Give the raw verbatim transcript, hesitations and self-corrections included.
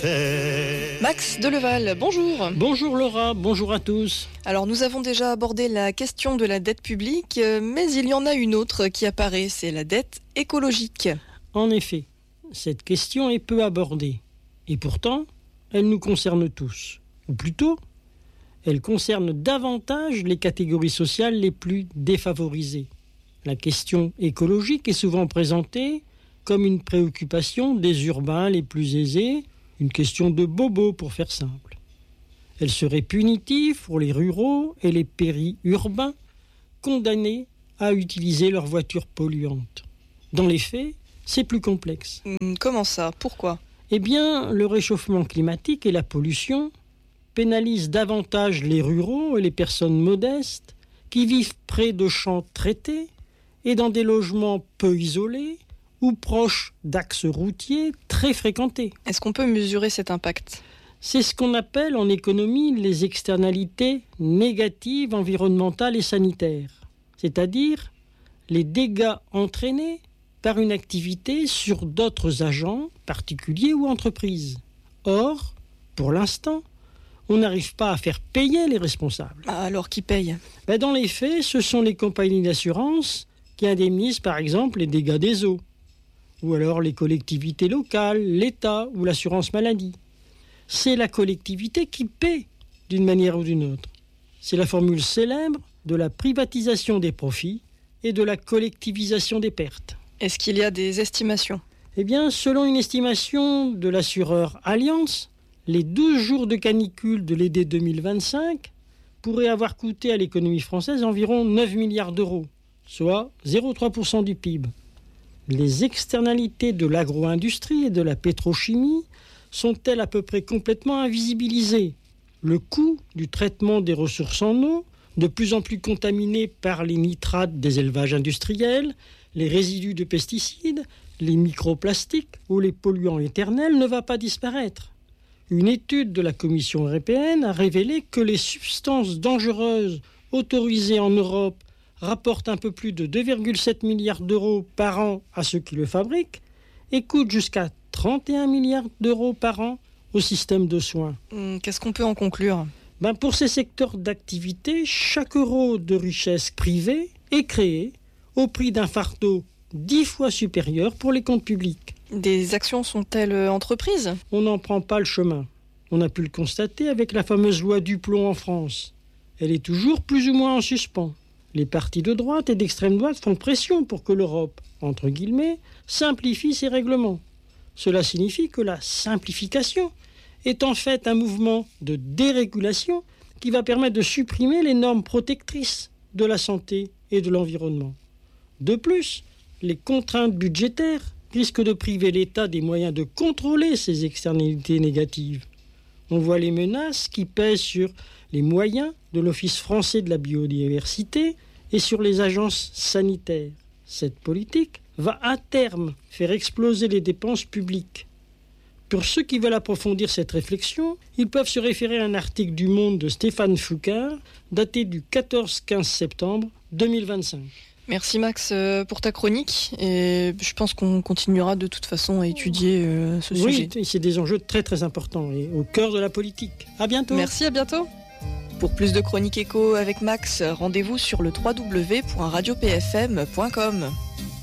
terre. Max Deleval, bonjour. Bonjour Laura, bonjour à tous. Alors nous avons déjà abordé la question de la dette publique, mais il y en a une autre qui apparaît, c'est la dette écologique. En effet, cette question est peu abordée. Et pourtant, elle nous concerne tous. Ou plutôt, elle concerne davantage les catégories sociales les plus défavorisées. La question écologique est souvent présentée comme une préoccupation des urbains les plus aisés, une question de bobo pour faire simple. Elle serait punitive pour les ruraux et les périurbains condamnés à utiliser leurs voitures polluantes. Dans les faits, c'est plus complexe. Comment ça ? Pourquoi ? Eh bien, le réchauffement climatique et la pollution pénalisent davantage les ruraux et les personnes modestes qui vivent près de champs traités et dans des logements peu isolés ou proches d'axes routiers très fréquentés. Est-ce qu'on peut mesurer cet impact ? C'est ce qu'on appelle en économie les externalités négatives environnementales et sanitaires, c'est-à-dire les dégâts entraînés par une activité sur d'autres agents, particuliers ou entreprises. Or, pour l'instant, on n'arrive pas à faire payer les responsables. Ah, alors qui paye ? Ben, dans les faits, ce sont les compagnies d'assurance qui indemnisent par exemple les dégâts des eaux, ou alors les collectivités locales, l'État ou l'assurance maladie. C'est la collectivité qui paie d'une manière ou d'une autre. C'est la formule célèbre de la privatisation des profits et de la collectivisation des pertes. Est-ce qu'il y a des estimations ? Eh bien, selon une estimation de l'assureur Allianz, les douze jours de canicule de l'été deux mille vingt-cinq pourraient avoir coûté à l'économie française environ neuf milliards d'euros, soit zéro virgule trois pour cent du P I B. Les externalités de l'agro-industrie et de la pétrochimie sont-elles à peu près complètement invisibilisées ? Le coût du traitement des ressources en eau, de plus en plus contaminées par les nitrates des élevages industriels, les résidus de pesticides, les microplastiques ou les polluants éternels ne va pas disparaître. Une étude de la Commission européenne a révélé que les substances dangereuses autorisées en Europe rapportent un peu plus de deux virgule sept milliards d'euros par an à ceux qui le fabriquent et coûtent jusqu'à trente et un milliards d'euros par an au système de soins. Qu'est-ce qu'on peut en conclure ? Ben pour ces secteurs d'activité, chaque euro de richesse privée est créé au prix d'un fardeau dix fois supérieur pour les comptes publics. Des actions sont-elles entreprises ? On n'en prend pas le chemin. On a pu le constater avec la fameuse loi Duplon en France. Elle est toujours plus ou moins en suspens. Les partis de droite et d'extrême droite font pression pour que l'Europe, entre guillemets, simplifie ses règlements. Cela signifie que la simplification est en fait un mouvement de dérégulation qui va permettre de supprimer les normes protectrices de la santé et de l'environnement. De plus, les contraintes budgétaires risquent de priver l'État des moyens de contrôler ces externalités négatives. On voit les menaces qui pèsent sur les moyens de l'Office français de la biodiversité et sur les agences sanitaires. Cette politique va à terme faire exploser les dépenses publiques. Pour ceux qui veulent approfondir cette réflexion, ils peuvent se référer à un article du Monde de Stéphane Foucard, daté du quatorze quinze septembre deux mille vingt-cinq. Merci Max pour ta chronique et je pense qu'on continuera de toute façon à étudier ce sujet. Oui, c'est des enjeux très très importants et au cœur de la politique. À bientôt. Merci, à bientôt. Pour plus de chroniques éco avec Max, rendez-vous sur le w w w point radio p f m point com.